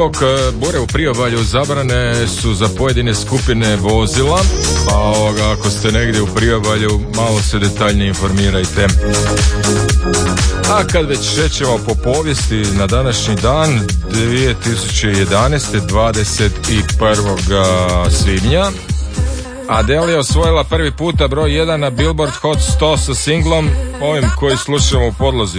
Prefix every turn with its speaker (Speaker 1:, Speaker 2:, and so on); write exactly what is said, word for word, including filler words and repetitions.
Speaker 1: Zbog bure u priobalju zabrane su za pojedine skupine vozila, a ovoga, ako ste negdje u priobalju, malo se detaljnije informirajte. A kad već šećemo po povijesti, na današnji dan dvije tisuće jedanaeste. dvadeset prvog svibnja Adele je osvojila prvi puta broj jedan na Billboard Hot sto sa singlom ovim koji slušamo u podlozi.